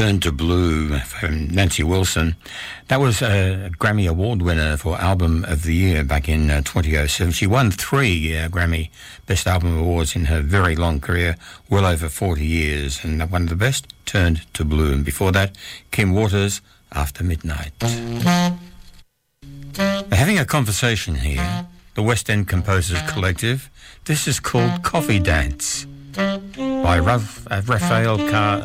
Turned to Blue from Nancy Wilson. That was a Grammy Award winner for Album of the Year back in 2007. She won 3 Grammy Best Album Awards in her very long career, well over 40 years. And one of the best, Turned to Blue. And before that, Kim Waters, After Midnight. We're having a conversation here, the West End Composers Collective. This is called Coffee Dance by Raphael